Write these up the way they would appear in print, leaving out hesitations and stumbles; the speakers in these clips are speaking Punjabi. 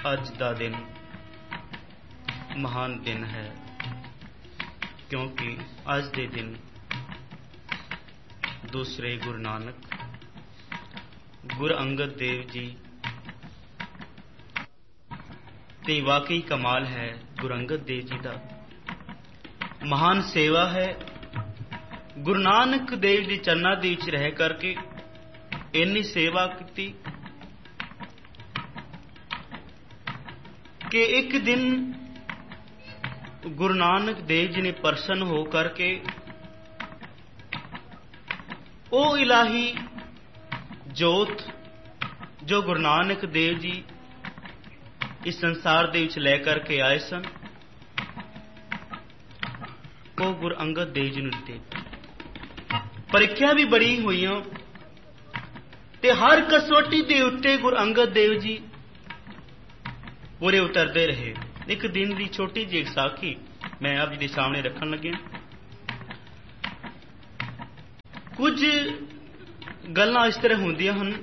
ਅੱਜ ਦਾ ਦਿਨ ਮਹਾਨ ਦਿਨ ਹੈ, ਕਿਉਂਕਿ ਅੱਜ ਦੇ ਦਿਨ ਦੂਸਰੇ ਗੁਰੂ ਨਾਨਕ, ਗੁਰੂ ਅੰਗਦ ਦੇਵ ਜੀ ਤੇ ਵਾਕਈ ਕਮਾਲ ਹੈ। ਗੁਰੂ ਅੰਗਦ ਦੇਵ ਜੀ ਦਾ ਮਹਾਨ ਸੇਵਾ ਹੈ। ਗੁਰੂ ਨਾਨਕ ਦੇਵ ਦੇ ਚਰਨਾਂ ਦੇ ਵਿੱਚ ਰਹਿ ਕਰਕੇ ਇੰਨੀ ਸੇਵਾ ਕੀਤੀ ਕਿ ਇੱਕ ਦਿਨ ਗੁਰੂ ਨਾਨਕ ਦੇਵ ਜੀ ਨੇ ਪ੍ਰਸੰਨ ਹੋ ਕਰਕੇ ਉਹ ਇਲਾਹੀ ਜੋਤ ਜੋ ਗੁਰੂ ਨਾਨਕ ਦੇਵ ਜੀ ਇਸ ਸੰਸਾਰ ਦੇ ਵਿੱਚ ਲੈ ਕਰਕੇ ਆਏ ਸਨ, ਉਹ ਗੁਰੂ ਅੰਗਦ ਦੇਵ ਜੀ ਨੂੰ ਦਿੱਤੇ। ਪ੍ਰੀਖਿਆ ਵੀ ਬੜੀ ਹੋਈਆਂ ਤੇ ਹਰ ਕਸੌਟੀ ਦੇ ਉੱਤੇ ਗੁਰੂ ਅੰਗਦ ਦੇਵ ਜੀ ਪੂਰੇ ਉਤਰਦੇ ਰਹੇ। ਇੱਕ ਦਿਨ ਦੀ ਛੋਟੀ ਜਿਹੀ ਸਾਖੀ ਮੈਂ ਆਪ ਜੀ ਦੇ ਸਾਹਮਣੇ ਰੱਖਣ ਲੱਗਿਆ। ਕੁਝ ਗੱਲਾਂ ਇਸ ਤਰ੍ਹਾਂ ਹੁੰਦੀਆਂ ਹਨ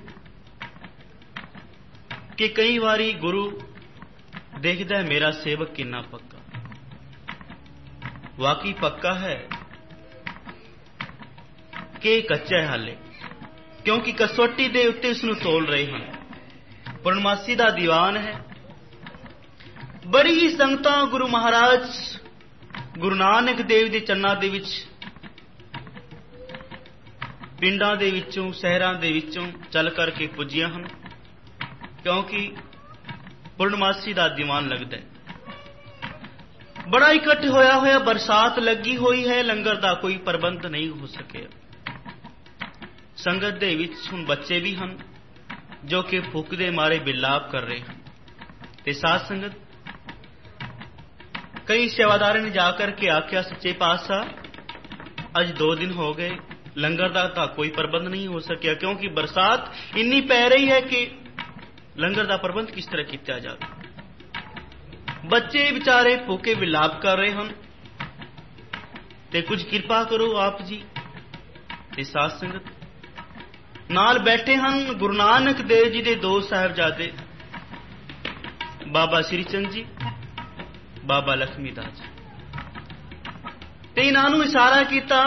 ਕਿ ਕਈ ਵਾਰੀ ਗੁਰੂ ਦੇਖਦਾ ਹੈ ਮੇਰਾ ਸੇਵਕ ਕਿੰਨਾ ਪੱਕਾ, ਵਾਕਈ ਪੱਕਾ ਹੈ ਕਿ ਕੱਚਾ ਹੈ ਹਾਲੇ, ਕਿਉਂਕਿ ਕਸੌਟੀ ਦੇ ਉੱਤੇ ਉਸ ਨੂੰ ਤੋਲ ਰਹੇ ਹਨ। ਪੂਰਨਮਾਸੀ ਦਾ ਦੀਵਾਨ ਹੈ। ਬੜੀ ਹੀ ਸੰਗਤਾਂ ਗੁਰੂ ਮਹਾਰਾਜ ਗੁਰੂ ਨਾਨਕ ਦੇਵ ਦੇ ਚਰਨਾਂ ਦੇ ਵਿੱਚ ਪਿੰਡਾਂ ਦੇ ਵਿੱਚੋਂ ਸ਼ਹਿਰਾਂ ਦੇ ਵਿੱਚੋਂ ਚੱਲ ਕਰਕੇ ਪੁੱਜੀਆਂ ਹਨ, ਕਿਉਂਕਿ ਪੂਰਨਮਾਸੀ ਦਾ ਦੀਵਾਨ ਲੱਗਦਾ ਹੈ। ਬੜਾ ਇਕੱਠ ਹੋਇਆ, ਬਰਸਾਤ ਲੱਗੀ ਹੋਈ ਹੈ, ਲੰਗਰ ਦਾ ਕੋਈ ਪ੍ਰਬੰਧ ਨਹੀਂ ਹੋ ਸਕਿਆ। ਸੰਗਤ ਦੇ ਵਿੱਚ ਹੁਣ ਬੱਚੇ ਵੀ ਹਨ ਜੋ ਕਿ ਭੁੱਖ ਦੇ ਮਾਰੇ ਬਿਲਾਪ ਕਰ ਰਹੇ ਹਨ ਤੇ ਸਾਧ ਸੰਗਤ ਕਈ ਸੇਵਾਦਾਰਾਂ ਨੇ ਜਾ ਕਰਕੇ ਆਖਿਆ, ਸੱਚੇ ਪਾਤਸ਼ਾਹ ਅੱਜ 2 ਦਿਨ ਹੋ ਗਏ, ਲੰਗਰ ਦਾ ਤਾਂ ਕੋਈ ਪ੍ਰਬੰਧ ਨਹੀਂ ਹੋ ਸਕਿਆ, ਕਿਉਂਕਿ ਬਰਸਾਤ ਇੰਨੀ ਪੈ ਰਹੀ ਹੈ ਕਿ ਲੰਗਰ ਦਾ ਪ੍ਰਬੰਧ ਕਿਸ ਤਰ੍ਹਾਂ ਕੀਤਾ ਜਾਵੇ। ਬੱਚੇ ਵਿਚਾਰੇ ਭੁੱਖੇ ਵਿਲਾਪ ਕਰ ਰਹੇ ਹਨ ਤੇ ਕੁਝ ਕਿਰਪਾ ਕਰੋ ਆਪ ਜੀ। ਤੇ ਸਾਧ ਸੰਗਤ ਨਾਲ ਬੈਠੇ ਹਨ ਗੁਰੂ ਨਾਨਕ ਦੇਵ ਜੀ ਦੇ 2 ਸਾਹਿਬਜ਼ਾਦੇ, ਬਾਬਾ ਸ੍ਰੀ ਚੰਦ ਜੀ, ਬਾਬਾ ਲਖਮੀ ਦਾਸ ਜੀ, ਤੇ ਇਹਨਾਂ ਨੂੰ ਇਸ਼ਾਰਾ ਕੀਤਾ।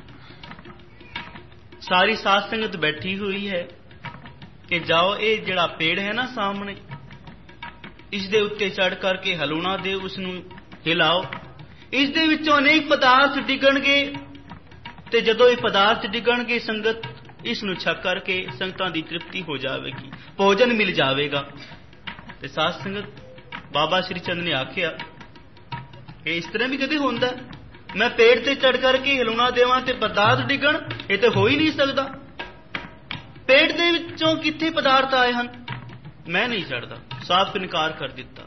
ਸਾਰੀ ਸਾਧ ਸੰਗਤ ਬੈਠੀ ਹੋਈ ਹੈ ਕਿ ਜਾਓ, ਇਹ ਜਿਹੜਾ ਪੇੜ ਹੈ ਨਾ ਸਾਹਮਣੇ, ਇਸ ਦੇ ਉੱਤੇ ਚੜ੍ਹ ਕਰਕੇ ਹਲੂਣਾ ਦਿਓ, ਉਸ ਨੂੰ ਹਿਲਾਓ। ਇਸ ਦੇ ਵਿੱਚੋਂ ਅਨੇਕ ਪਦਾਰਥ ਡਿੱਗਣਗੇ ਤੇ ਜਦੋਂ ਇਹ ਪਦਾਰਥ ਡਿੱਗਣਗੇ ਸੰਗਤ ਇਸ ਨੂੰ ਛਕ ਕਰਕੇ ਸੰਗਤਾਂ ਦੀ ਤ੍ਰਿਪਤੀ ਹੋ ਜਾਵੇਗੀ, ਭੋਜਨ ਮਿਲ ਜਾਵੇਗਾ। ਤੇ ਸਾਧ ਸੰਗਤ ਬਾਬਾ ਸ੍ਰੀ ਚੰਦ ਨੇ ਆਖਿਆ ਕਿ ਇਸ ਤਰ੍ਹਾਂ ਵੀ ਕਦੇ ਹੁੰਦਾ, ਮੈਂ ਪੇੜ ਤੇ ਚੜ੍ਹ ਕਰਕੇ ਹਿਲਾਉਣਾ ਦੇਵਾਂ ਤੇ ਪਦਾਰਥ ਡਿੱਗਣ? ਇਹ ਤੇ ਹੋ ਹੀ ਨਹੀਂ ਸਕਦਾ। ਪੇੜ ਦੇ ਵਿੱਚੋਂ ਕਿੱਥੇ ਪਦਾਰਥ ਆਏ ਹਨ? ਮੈਂ ਨਹੀਂ ਚੜ੍ਹਦਾ। ਸਾਫ਼ ਇਨਕਾਰ ਕਰ ਦਿੱਤਾ।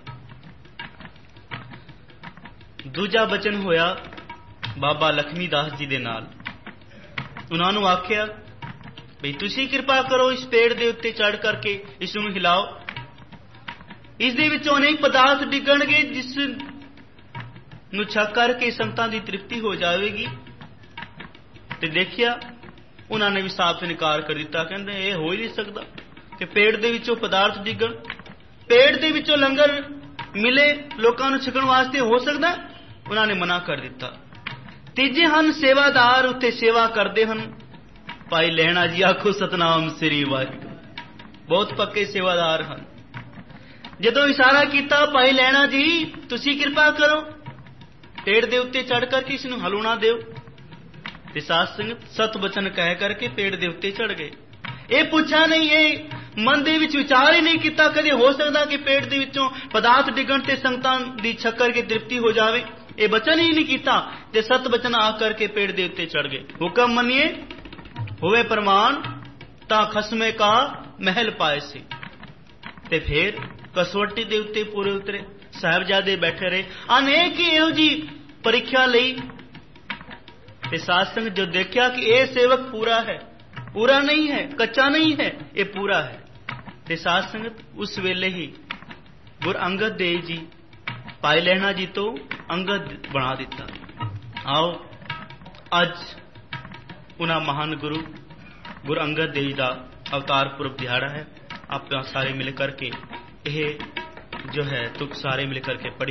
ਦੂਜਾ ਬਚਨ ਹੋਇਆ ਬਾਬਾ ਲਖਮੀ ਦਾਸ ਜੀ ਦੇ ਨਾਲ। ਉਹਨਾਂ ਨੂੰ ਆਖਿਆ ਬਈ ਤੁਸੀਂ ਕਿਰਪਾ ਕਰੋ, ਇਸ ਪੇੜ ਦੇ ਉੱਤੇ ਚੜ੍ਹ ਕਰਕੇ ਇਸ ਨੂੰ ਹਿਲਾਓ, ਇਸ ਦੇ ਵਿੱਚੋਂ ਅਨੇਕ ਪਦਾਰਥ ਡਿੱਗਣਗੇ ਜਿਸ ਨੂੰ ਛਕ ਕਰਕੇ ਸੰਗਤਾਂ ਦੀ ਤ੍ਰਿਪਤੀ ਹੋ ਜਾਵੇਗੀ। ਤੇ ਦੇਖਿਆ ਉਹਨਾਂ ਨੇ ਵੀ ਸਾਫ਼ ਇਨਕਾਰ ਕਰ ਦਿੱਤਾ, ਕਹਿੰਦੇ ਇਹ ਹੋ ਹੀ ਨਹੀਂ ਸਕਦਾ ਕਿ ਪੇੜ ਦੇ ਵਿੱਚੋਂ ਪਦਾਰਥ ਡਿੱਗਣ, ਪੇੜ ਦੇ ਵਿੱਚੋਂ ਲੰਗਰ ਮਿਲੇ ਲੋਕਾਂ ਨੂੰ ਛਕਣ ਵਾਸਤੇ ਹੋ ਸਕਦਾ? ਉਹਨਾਂ ਨੇ ਮਨਾ ਕਰ ਦਿੱਤਾ। ਤੀਜੇ ਹਨ ਸੇਵਾਦਾਰ, ਉੱਥੇ ਸੇਵਾ ਕਰਦੇ ਹਨ ਭਾਈ ਲਹਿਣਾ ਜੀ, ਆਖੋ ਸਤਨਾਮ ਸ੍ਰੀ ਵਾਹਿਗੁਰੂ। ਬਹੁਤ ਪੱਕੇ ਸੇਵਾਦਾਰ ਹਨ। ਜਦੋਂ ਇਸ਼ਾਰਾ ਕੀਤਾ ਭਾਈ ਲਹਿਣਾ ਜੀ ਤੁਸੀਂ ਕਿਰਪਾ ਕਰੋ, ਪੇੜ ਦੇ ਉੱਤੇ ਚੜ੍ਹ ਕਰਕੇ ਇਸ ਨੂੰ ਹਲੂਣਾ ਦਿਓ, ਤੇ ਸਾਧ ਸੰਗਤ ਸਤ ਬਚਨ ਕਹਿ ਕਰਕੇ ਪੇੜ ਦੇ ਉੱਤੇ ਚੜ੍ਹ ਗਏ। ਇਹ ਪੁੱਛਿਆ ਨਹੀਂ, ਇਹ ਮਨ ਦੇ ਵਿੱਚ ਵਿਚਾਰ ਹੀ ਨਹੀਂ ਕੀਤਾ ਕਦੇ ਹੋ ਸਕਦਾ ਕਿ ਪੇੜ ਦੇ ਵਿੱਚੋਂ ਪਦਾਰਥ ਡਿੱਗਣ ਤੇ ਸੰਗਤਾਂ ਦੀ ਛਕ ਕਰਕੇ ਤ੍ਰਿਪਤੀ ਹੋ ਜਾਵੇ। ਇਹ ਬਚਨ ਹੀ ਨਹੀਂ ਕੀਤਾ ਤੇ ਸਤ ਬਚਨ ਆ ਕਰਕੇ ਪੇੜ ਦੇ ਉੱਤੇ ਚੜ੍ਹ ਗਏ। ਹੁਕਮ ਮੰਨੀਏ ਹੋਵੇ ਪ੍ਰਮਾਣ ਤਾਂ ਖਸਮੇ ਕਾ ਮਹਿਲ ਪਾਏ ਸੀ। ਤੇ ਫਿਰ ਕਸਵੱਟੀ ਦੇ ਉੱਤੇ ਪੂਰੇ ਉਤਰੇ, ਸਾਹਿਬਜ਼ਾਦੇ ਬੈਠੇ ਰਹੇ। ਅਨੇਕ ਇਹੋ ਜੀ ਪ੍ਰੀਖਿਆ ਲਈ ਤੇ ਸਾਧ ਸੰਗਤ ਜੋ ਦੇਖਿਆ ਕਿ ਇਹ ਸੇਵਕ ਪੂਰਾ ਹੈ, ਪੂਰਾ ਨਹੀਂ ਹੈ, ਕੱਚਾ ਨਹੀਂ ਹੈ, ਇਹ ਪੂਰਾ ਹੈ। ਤੇ ਸਾਧ ਸੰਗਤ ਉਸ ਵੇਲੇ ਹੀ ਗੁਰੂ ਅੰਗਦ ਦੇਵ ਜੀ ਭਾਈ ਲਹਿਣਾ ਜੀ ਤੋਂ ਅੰਗਦ ਬਣਾ ਦਿੱਤਾ। ਆਓ ਅੱਜ ਉਹਨਾਂ ਮਹਾਨ ਗੁਰੂ ਅੰਗਦ ਦੇਵ ਦਾ ਅਵਤਾਰ ਪੁਰਬ ਦਿਹਾੜਾ ਹੈ। ਆਪਾਂ ਸਾਰੇ ਮਿਲ ਕਰਕੇ ਇਹ जो है तुक सारे मिल करके पढ़ी